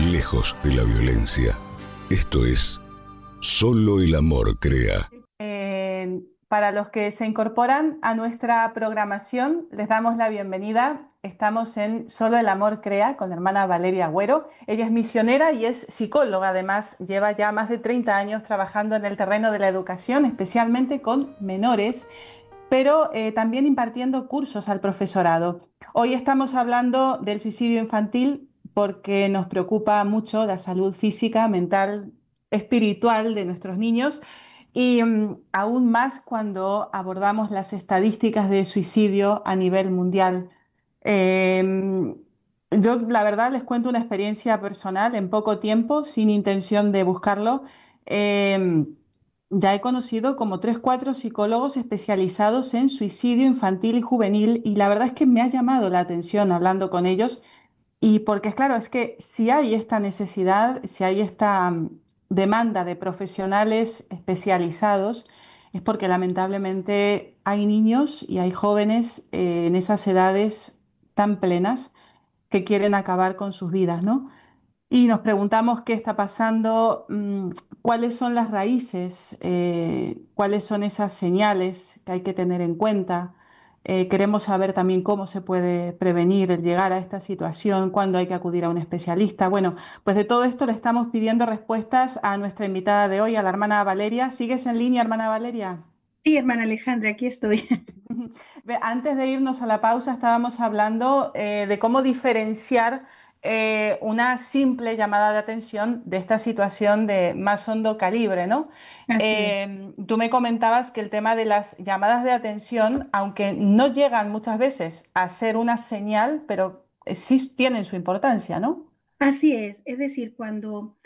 lejos de la violencia. Esto es Solo el amor crea. Para los que se incorporan a nuestra programación, les damos la bienvenida. Estamos en Solo el amor crea con la hermana Valeria Agüero. Ella es misionera y es psicóloga. Además, lleva ya más de 30 años trabajando en el terreno de la educación, especialmente con menores, pero también impartiendo cursos al profesorado. Hoy estamos hablando del suicidio infantil porque nos preocupa mucho la salud física, mental, espiritual de nuestros niños y aún más cuando abordamos las estadísticas de suicidio a nivel mundial. Yo, la verdad, les cuento una experiencia personal en poco tiempo, sin intención de buscarlo. Em, ya he conocido como tres, cuatro psicólogos especializados en suicidio infantil y juvenil y la verdad es que me ha llamado la atención hablando con ellos y porque, claro, es que si hay esta necesidad, si hay esta demanda de profesionales especializados, es porque lamentablemente hay niños y hay jóvenes en esas edades tan plenas que quieren acabar con sus vidas, ¿no? Y nos preguntamos qué está pasando, cuáles son las raíces, cuáles son esas señales que hay que tener en cuenta. Queremos saber también cómo se puede prevenir el llegar a esta situación, cuándo hay que acudir a un especialista. Bueno, pues de todo esto le estamos pidiendo respuestas a nuestra invitada de hoy, a la hermana Valeria. ¿Sigues en línea, hermana Valeria? Sí, hermana Alejandra, aquí estoy. Antes de irnos a la pausa, estábamos hablando de cómo diferenciar una simple llamada de atención de esta situación de más hondo calibre, ¿no? Así es. Tú me comentabas que el tema de las llamadas de atención, aunque no llegan muchas veces a ser una señal, pero sí tienen su importancia, ¿no? Así es decir, cuando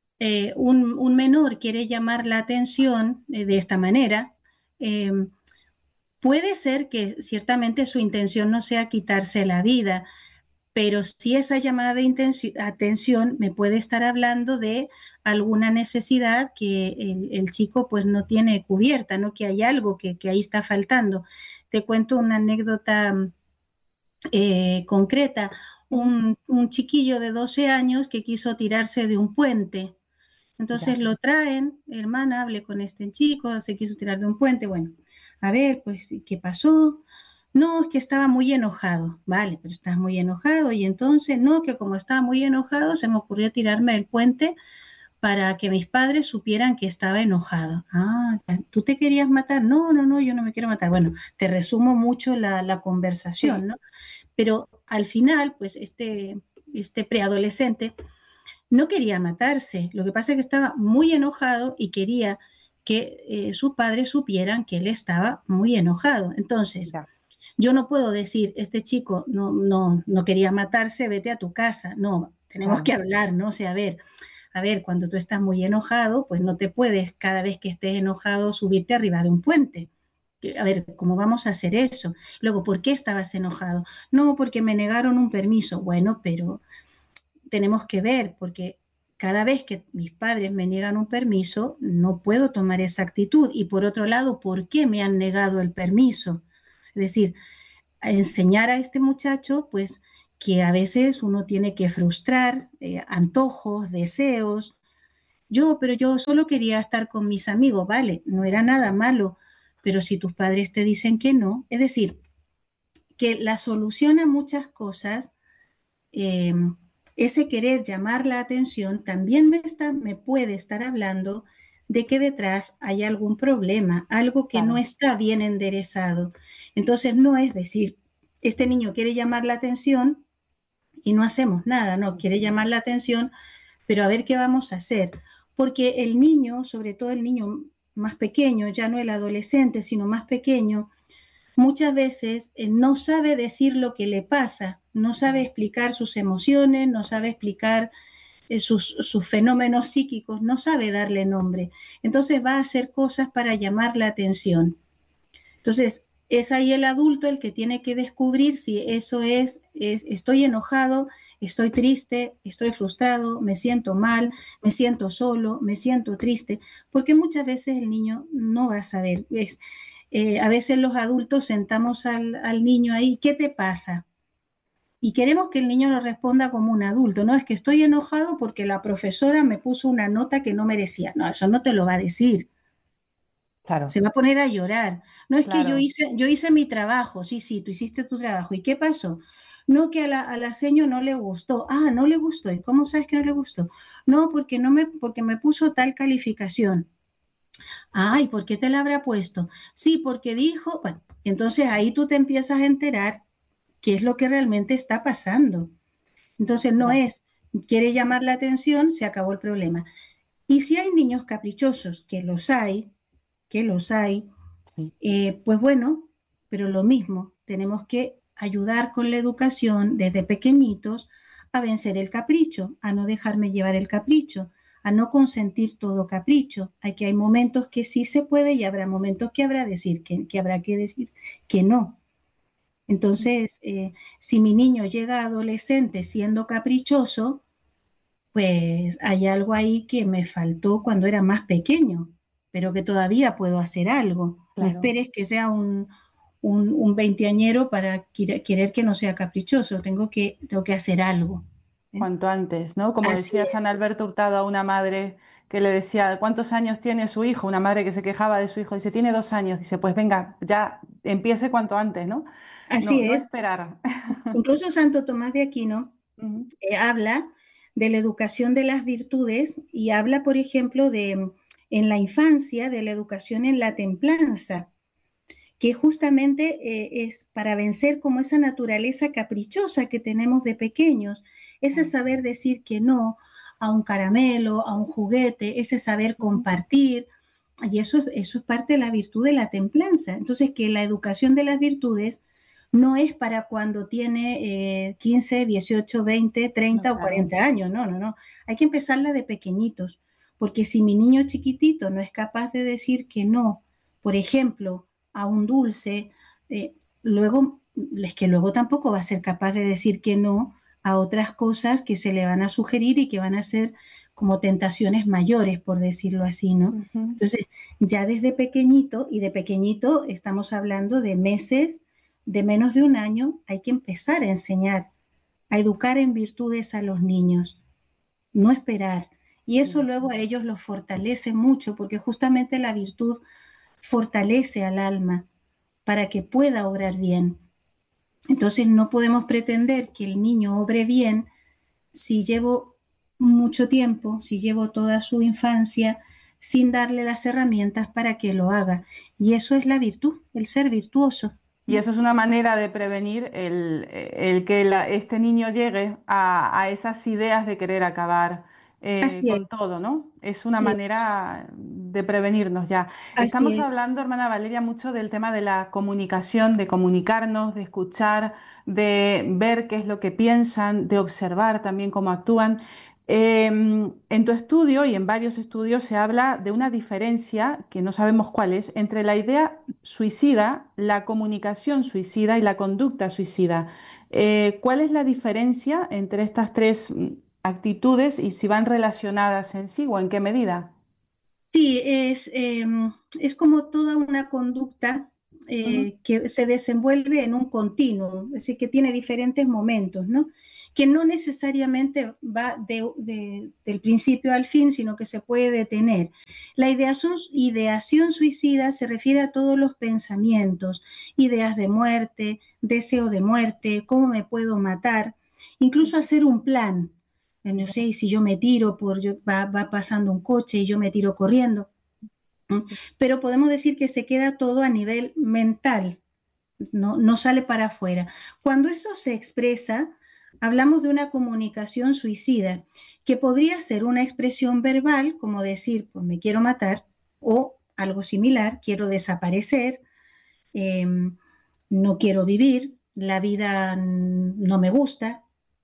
un menor quiere llamar la atención de esta manera, eh, puede ser que ciertamente su intención no sea quitarse la vida, pero si esa llamada de atención me puede estar hablando de alguna necesidad que el chico pues no tiene cubierta, ¿no? Que hay algo que ahí está faltando. Te cuento una anécdota concreta, Ujú. un chiquillo de 12 años que quiso tirarse de un puente. Entonces Ya, lo traen, hermana, hable con este chico, se quiso tirar de un puente. Bueno, a ver, pues, ¿qué pasó? No, es que estaba muy enojado. Vale, pero estás muy enojado. Y entonces, no, que como estaba muy enojado, se me ocurrió tirarme del puente para que mis padres supieran que estaba enojado. Ah, ¿tú te querías matar? No, no, no, yo no me quiero matar. Bueno, te resumo mucho la conversación, sí, ¿no? Pero al final, pues este preadolescente no quería matarse. Lo que pasa es que estaba muy enojado y quería que sus padres supieran que él estaba muy enojado. Entonces, ya. yo no puedo decir, este chico no quería matarse, vete a tu casa. No, tenemos que Claro. hablar, ¿no? O sea, a ver, cuando tú estás muy enojado, pues no te puedes cada vez que estés enojado subirte arriba de un puente. A ver, ¿cómo vamos a hacer eso? Luego, ¿por qué estabas enojado? No, porque me negaron un permiso. Bueno, pero tenemos que ver, porque cada vez que mis padres me niegan un permiso, no puedo tomar esa actitud. Y por otro lado, ¿por qué me han negado el permiso? Es decir, a enseñar a este muchacho, pues, que a veces uno tiene que frustrar antojos, deseos. Pero yo solo quería estar con mis amigos, vale, no era nada malo, pero si tus padres te dicen que no, es decir, que la solución a muchas cosas, eh, ese querer llamar la atención, también me puede estar hablando de que detrás hay algún problema, algo que no Claro. está bien enderezado. Entonces no es decir, este niño quiere llamar la atención y no hacemos nada, no, quiere llamar la atención, pero a ver qué vamos a hacer. Porque el niño, sobre todo el niño más pequeño, ya no el adolescente, sino más pequeño, muchas veces no sabe decir lo que le pasa, no sabe Ya. explicar sus emociones, no sabe explicar sus fenómenos psíquicos, no sabe darle nombre. Entonces va a hacer cosas para llamar la atención. Entonces, es ahí el adulto el que tiene que descubrir si eso es estoy enojado, estoy triste, estoy frustrado, me siento mal, me siento solo, me siento triste, porque muchas veces el niño no va a saber. A veces los adultos sentamos al niño ahí, ¿qué te pasa? Y queremos que el niño lo responda como un adulto. No es que estoy enojado porque la profesora me puso una nota que no merecía. No, eso no te lo va a decir. Claro, Se va a poner a llorar. No es que claro, yo hice mi trabajo. Sí, sí, tú hiciste tu trabajo. ¿Y qué pasó? No, que a la seño no le gustó. Ah, no le gustó. ¿Y cómo sabes que no le gustó? No, porque me puso tal calificación. Ay, ¿por qué te la habrá puesto? Sí, porque dijo, bueno, entonces ahí tú te empiezas a enterar qué es lo que realmente está pasando. Entonces no ya, es, quiere llamar la atención, se acabó el problema. Y si hay niños caprichosos, que los hay, sí, pues bueno, pero lo mismo, tenemos que ayudar con la educación desde pequeñitos a vencer el capricho, a no dejarme llevar el capricho, a no consentir todo capricho. Hay momentos que sí se puede y habrá momentos que habrá que decir que no. Entonces, si mi niño llega a adolescente siendo caprichoso, pues hay algo ahí que me faltó cuando era más pequeño, pero que todavía puedo hacer algo. No claro. esperes que sea un veinteañero para querer que no sea caprichoso. Tengo que hacer algo. ¿Eh? Cuanto antes, ¿no? Como Así decía San es, Alberto Hurtado a una madre que le decía, ¿cuántos años tiene su hijo? Una madre que se quejaba de su hijo, dice, tiene 2 años. Dice, pues venga, ya empiece cuanto antes, ¿no? No, así no es. esperar. Incluso Santo Tomás de Aquino Ujú. habla de la educación de las virtudes y habla, por ejemplo, de en la infancia, de la educación en la templanza, que justamente es para vencer como esa naturaleza caprichosa que tenemos de pequeños, ese Claro. saber decir que no a un caramelo, a un juguete, ese saber Ujú. compartir, y eso es parte de la virtud de la templanza. Entonces, que la educación de las virtudes no es para cuando tiene 15, 18, 20, No, 30 o claro. 40 años, no, no, no. Hay que empezarla de pequeñitos, porque si mi niño chiquitito no es capaz de decir que no, por ejemplo, a un dulce, luego es que luego tampoco va a ser capaz de decir que no a otras cosas que se le van a sugerir y que van a ser como tentaciones mayores, por decirlo así, ¿no? Ujú. Entonces, ya desde pequeñito, y de pequeñito estamos hablando de meses, de menos de un año, hay que empezar a enseñar, a educar en virtudes a los niños, no esperar. Y eso No. luego a ellos los fortalece mucho, porque justamente la virtud fortalece al alma para que pueda obrar bien. Entonces no podemos pretender que el niño obre bien si llevo mucho tiempo, si llevo toda su infancia sin darle las herramientas para que lo haga. Y eso es la virtud, el ser virtuoso. Y eso es una manera de prevenir el que este niño llegue a esas ideas de querer acabar Así es, con todo, ¿no? Es una así es, manera de prevenirnos ya. así Estamos es. hablando, hermana Valeria, mucho del tema de la comunicación, de comunicarnos, de escuchar, de ver qué es lo que piensan, de observar también cómo actúan. En tu estudio y en varios estudios se habla de una diferencia, que no sabemos cuál es, entre la idea suicida, la comunicación suicida y la conducta suicida. ¿Cuál es la diferencia entre estas tres actitudes y si van relacionadas en sí o en qué medida? Sí, es como toda una conducta Ujú. que se desenvuelve en un continuo, es decir, que tiene diferentes momentos, ¿no? Que no necesariamente va del principio al fin, sino que se puede detener. La ideación suicida se refiere a todos los pensamientos, ideas de muerte, deseo de muerte, cómo me puedo matar, incluso hacer un plan, no sé, Ya. y si yo me tiro va pasando un coche y yo me tiro corriendo. Pero podemos decir que se queda todo a nivel mental, no sale para afuera. Cuando eso se expresa, hablamos de una comunicación suicida, que podría ser una expresión verbal, como decir, pues me quiero matar, o algo similar, quiero desaparecer, eh, no quiero vivir, la vida no me gusta,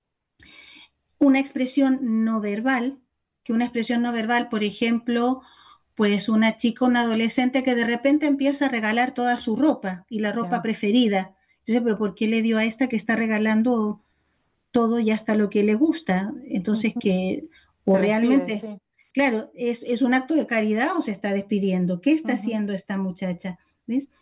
una expresión no verbal, que una expresión no verbal, por ejemplo, pues una chica, un adolescente que de repente empieza a regalar toda su ropa y la ropa Ya. preferida. Entonces, pero ¿por qué le dio a esta que está regalando todo y hasta lo que le gusta? Entonces, Ujú. que, o Se despide, realmente, sí. claro, es un acto de caridad o se está despidiendo. ¿Qué está Ujú. haciendo esta muchacha? ¿Ves?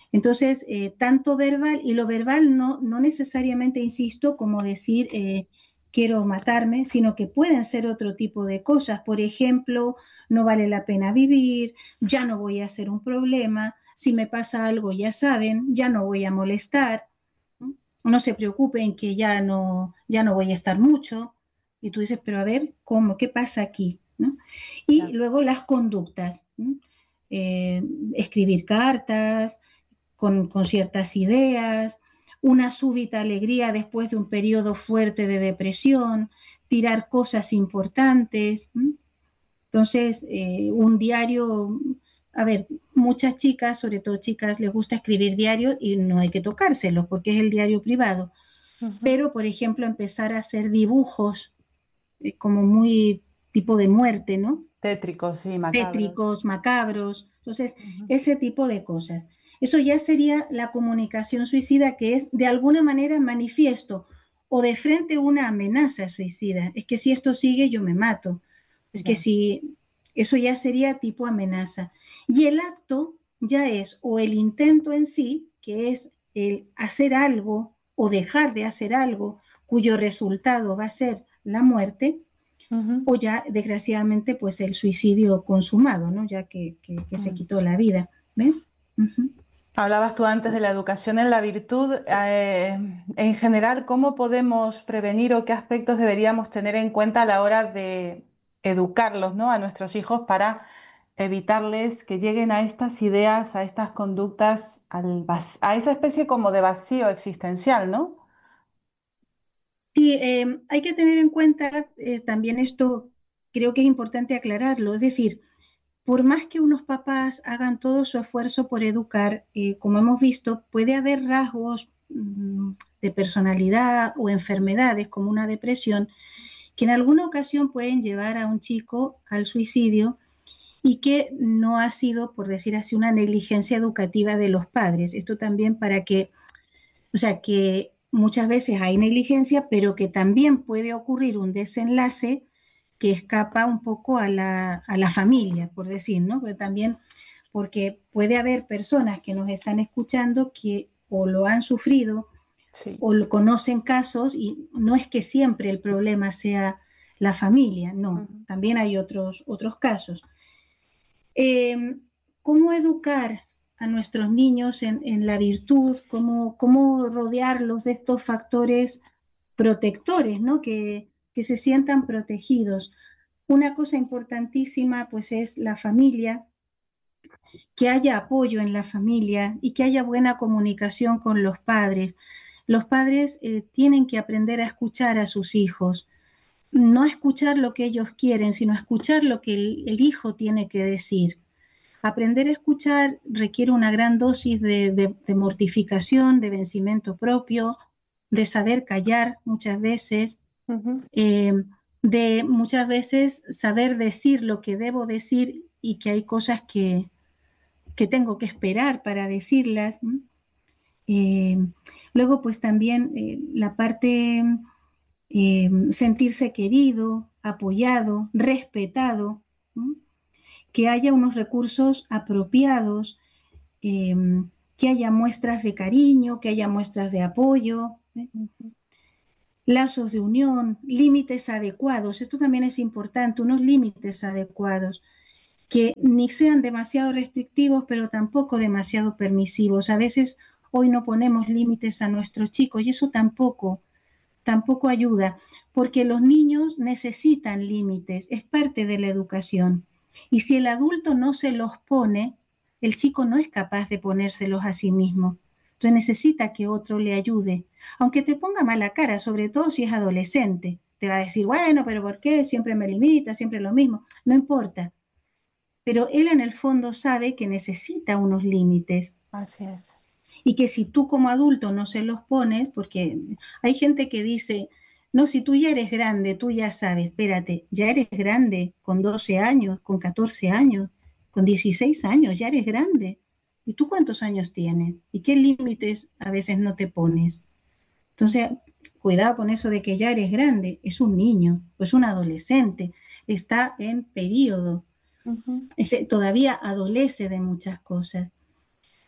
Entonces, tanto verbal, y lo verbal no necesariamente, insisto, como decir quiero matarme, sino que pueden ser otro tipo de cosas. Por ejemplo, no vale la pena vivir, ya no voy a ser un problema, si me pasa algo ya saben, ya no voy a molestar, no se preocupen que ya no voy a estar mucho. Y tú dices, pero a ver, ¿cómo? ¿Qué pasa aquí? ¿No? Y Claro. luego las conductas. Eh, Escribir cartas con ciertas ideas, una súbita alegría después de un periodo fuerte de depresión, tirar cosas importantes. Entonces, un diario, a ver, muchas chicas, sobre todo chicas, les gusta escribir diarios y no hay que tocárselos porque es el diario privado. Ujú. Pero, por ejemplo, empezar a hacer dibujos como muy tipo de muerte, ¿no? Tétricos y macabros. Tétricos, macabros. Entonces, Ujú. ese tipo de cosas. Eso ya sería la comunicación suicida, que es de alguna manera manifiesto o de frente una amenaza suicida. Es que si esto sigue, yo me mato. Es que Ya. si eso ya sería tipo amenaza. Y el acto ya es o el intento en sí, que es el hacer algo o dejar de hacer algo cuyo resultado va a ser la muerte, Ujú. o ya desgraciadamente pues el suicidio consumado, ¿no? Ya que se Mm. quitó la vida, ¿ves? Uh-huh. Hablabas tú antes de la educación en la virtud. En general, ¿cómo podemos prevenir o qué aspectos deberíamos tener en cuenta a la hora de educarlos, ¿no? A nuestros hijos para evitarles que lleguen a estas ideas, a estas conductas, a esa especie como de vacío existencial, ¿no? Y hay que tener en cuenta también esto, creo que es importante aclararlo, es decir, por más que unos papás hagan todo su esfuerzo por educar, como hemos visto, puede haber rasgos de personalidad o enfermedades como una depresión que en alguna ocasión pueden llevar a un chico al suicidio y que no ha sido, por decir así, una negligencia educativa de los padres. Esto también para que, o sea, que muchas veces hay negligencia, pero que también puede ocurrir un desenlace que escapa un poco a la familia, por decir, ¿no? Pero también porque puede haber personas que nos están escuchando que o lo han sufrido Sí. o lo conocen casos y no es que siempre el problema sea la familia, no, Ujú. también hay otros casos. Eh, ¿Cómo educar a nuestros niños en la virtud? ¿Cómo rodearlos de estos factores protectores, ¿no? Que se sientan protegidos? Una cosa importantísima pues es la familia, que haya apoyo en la familia y que haya buena comunicación con los padres. Los padres tienen que aprender a escuchar a sus hijos, no escuchar lo que ellos quieren, sino escuchar lo que el hijo tiene que decir. Aprender a escuchar requiere una gran dosis de mortificación, de vencimiento propio, de saber callar muchas veces, Ujú. eh, de muchas veces saber decir lo que debo decir y que hay cosas que tengo que esperar para decirlas. Eh, Luego, pues también la parte sentirse querido, apoyado, respetado, ¿no? Que haya unos recursos apropiados, eh, que haya muestras de cariño, que haya muestras de apoyo, Ujú. lazos de unión, límites adecuados. Esto también es importante, unos límites adecuados, que ni sean demasiado restrictivos, pero tampoco demasiado permisivos. A veces hoy no ponemos límites a nuestros chicos y eso tampoco ayuda, porque los niños necesitan límites, es parte de la educación. Y si el adulto no se los pone, el chico no es capaz de ponérselos a sí mismo. Entonces necesita que otro le ayude, aunque te ponga mala cara, sobre todo si es adolescente. Te va a decir, bueno, pero ¿por qué? Siempre me limita, siempre lo mismo. No importa. Pero él en el fondo sabe que necesita unos límites Así es. y que si tú como adulto no se los pones, porque hay gente que dice, no, si tú ya eres grande, tú ya sabes, espérate, ya eres grande con 12 años, con 14 años, con 16 años, ya eres grande. ¿Y tú cuántos años tienes? ¿Y qué límites a veces no te pones? Entonces, cuidado con eso de que ya eres grande, es un niño, es un adolescente, está en periodo, Ujú. todavía adolece de muchas cosas.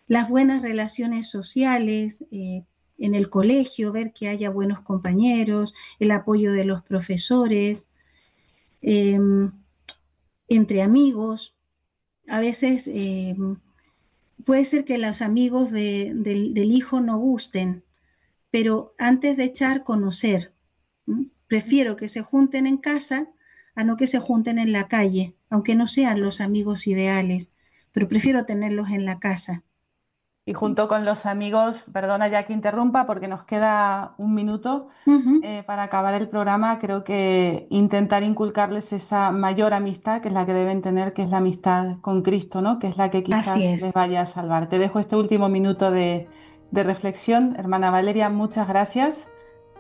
las buenas relaciones sociales, en el colegio, ver que haya buenos compañeros, el apoyo de los profesores, eh, entre amigos. A veces puede ser que los amigos del hijo no gusten, pero antes de echar, conocer. Prefiero que se junten en casa a no que se junten en la calle, aunque no sean los amigos ideales, pero prefiero tenerlos en la casa. Y junto con los amigos, perdona ya que interrumpa porque nos queda un minuto para acabar el programa, creo que intentar inculcarles esa mayor amistad que es la que deben tener, que es la amistad con Cristo, ¿no? Que es la que Así quizás les es. vaya a salvar. Te dejo este último minuto de reflexión, hermana Valeria, muchas gracias.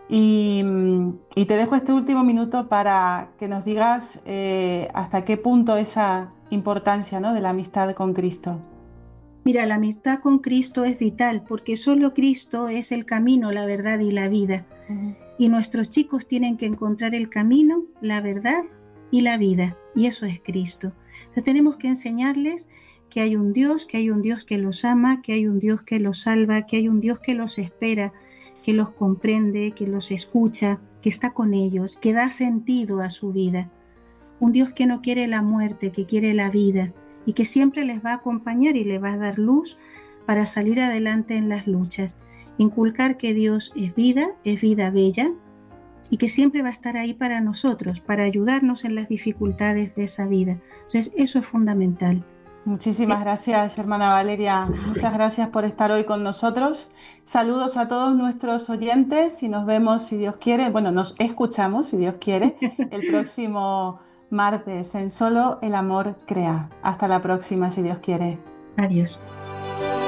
Y te dejo este último minuto para que nos digas hasta qué punto esa importancia, ¿no? De la amistad con Cristo. Mira, la amistad con Cristo es vital porque solo Cristo es el camino, la verdad y la vida. Ujú. Y nuestros chicos tienen que encontrar el camino, la verdad y la vida. Y eso es Cristo. Entonces tenemos que enseñarles que hay un Dios que los ama, que hay un Dios que los salva, que hay un Dios que los espera, que los comprende, que los escucha, que está con ellos, que da sentido a su vida. Un Dios que no quiere la muerte, que quiere la vida y que siempre les va a acompañar y les va a dar luz para salir adelante en las luchas. Inculcar que Dios es vida bella y que siempre va a estar ahí para nosotros, para ayudarnos en las dificultades de esa vida. Entonces, eso es fundamental. Muchísimas gracias, hermana Valeria. Muchas gracias por estar hoy con nosotros. Saludos a todos nuestros oyentes y nos vemos, si Dios quiere, bueno, nos escuchamos, si Dios quiere, el próximo martes en Solo el Amor Crea. Hasta la próxima, si Dios quiere. Adiós.